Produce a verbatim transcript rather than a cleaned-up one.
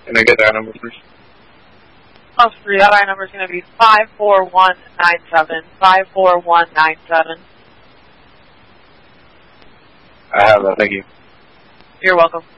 Can I get that number, please? Oh, three. That number is going to be five four one nine seven. five four one nine seven. I have that. Thank you. You're welcome.